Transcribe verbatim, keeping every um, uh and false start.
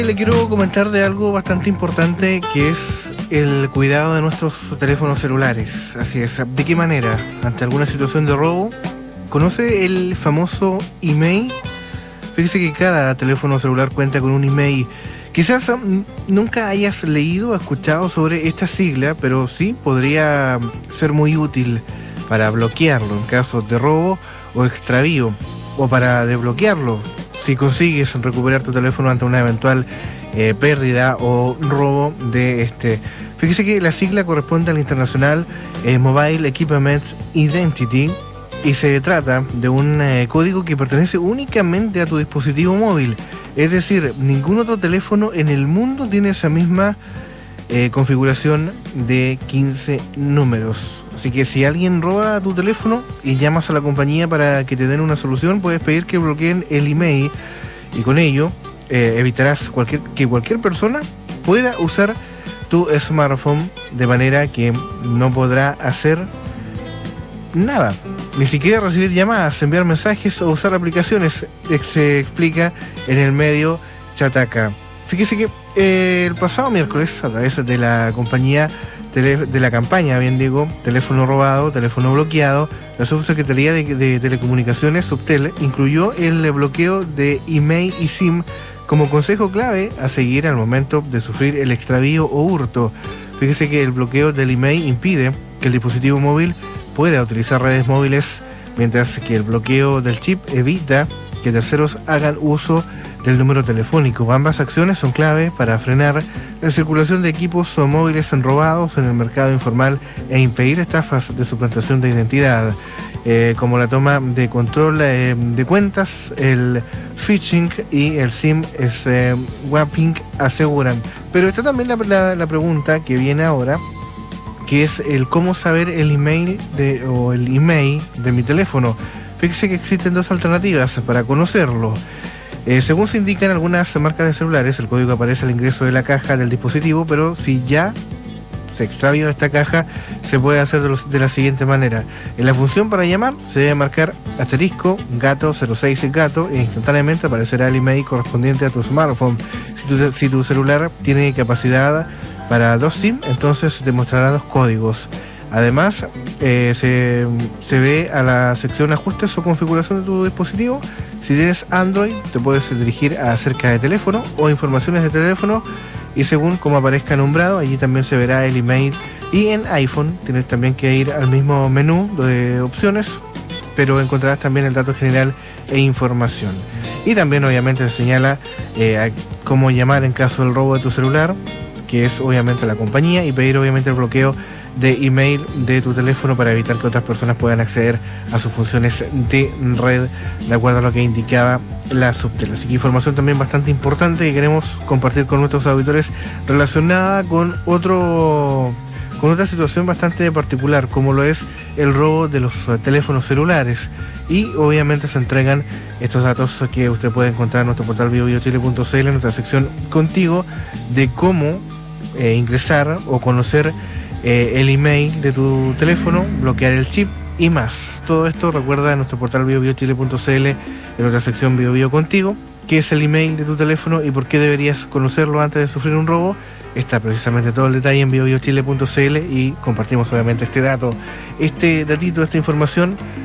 Le quiero comentar de algo bastante importante, que es el cuidado de nuestros teléfonos celulares. Así es. ¿De qué manera? Ante alguna situación de robo, ¿conoce el famoso email? Fíjese que cada teléfono celular cuenta con un email. Quizás um, nunca hayas leído o escuchado sobre esta sigla, pero sí podría ser muy útil para bloquearlo en caso de robo o extravío, o para desbloquearlo si consigues recuperar tu teléfono ante una eventual eh, pérdida o robo de este. Fíjese que la sigla corresponde al internacional eh, Mobile Equipment Identity, y se trata de un eh, código que pertenece únicamente a tu dispositivo móvil. Es decir, ningún otro teléfono en el mundo tiene esa misma eh, configuración de quince números. Así que si alguien roba tu teléfono y llamas a la compañía para que te den una solución, puedes pedir que bloqueen el email, y con ello eh, evitarás cualquier, que cualquier persona pueda usar tu smartphone, de manera que no podrá hacer nada, ni siquiera recibir llamadas, enviar mensajes o usar aplicaciones. Se explica en el medio Chataka. Fíjese que eh, el pasado miércoles, a través de la compañía tele, de la campaña, bien digo, teléfono robado, teléfono bloqueado, la Subsecretaría de, de Telecomunicaciones, Subtel, incluyó el bloqueo de email y SIM como consejo clave a seguir al momento de sufrir el extravío o hurto. Fíjese que el bloqueo del email impide que el dispositivo móvil pueda utilizar redes móviles, mientras que el bloqueo del chip evita que terceros hagan uso del número telefónico. Ambas acciones son clave para frenar la circulación de equipos o móviles robados en el mercado informal e impedir estafas de suplantación de identidad, eh, como la toma de control eh, de cuentas, el phishing y el SIM swapping, aseguran. Pero está también la, la, la pregunta que viene ahora, que es el cómo saber el email de, o el email de mi teléfono. Fíjese que existen dos alternativas para conocerlo. Eh, según se indica en algunas marcas de celulares, el código aparece al ingreso de la caja del dispositivo, pero si ya se extravió esta caja, se puede hacer de, los, de la siguiente manera. En la función para llamar, se debe marcar asterisco gato cero seis gato e instantáneamente aparecerá el email correspondiente a tu smartphone. Si tu, si tu celular tiene capacidad para dos SIM, entonces te mostrará dos códigos. Además, eh, se, se ve a la sección ajustes o configuración de tu dispositivo. Si tienes Android, te puedes dirigir a acerca de teléfono o informaciones de teléfono, y según como aparezca nombrado, allí también se verá el email. Y en iPhone tienes también que ir al mismo menú de opciones, pero encontrarás también el dato general e información. Y también obviamente se señala eh, cómo llamar en caso del robo de tu celular, que es obviamente la compañía, y pedir obviamente el bloqueo de email de tu teléfono para evitar que otras personas puedan acceder a sus funciones de red, de acuerdo a lo que indicaba la Subtel. Así que información también bastante importante que queremos compartir con nuestros auditores, relacionada con otro con otra situación bastante particular, como lo es el robo de los teléfonos celulares. Y obviamente se entregan estos datos que usted puede encontrar en nuestro portal bio bio chile punto c l, en nuestra sección Contigo, de cómo eh, ingresar o conocer eh, el email de tu teléfono, bloquear el chip y más. Todo esto recuerda en nuestro portal bio bio chile punto c l, en nuestra sección Bio Bio Contigo, qué es el email de tu teléfono y por qué deberías conocerlo antes de sufrir un robo. Está precisamente todo el detalle en bio bio chile punto c l, y compartimos obviamente este dato, este datito, esta información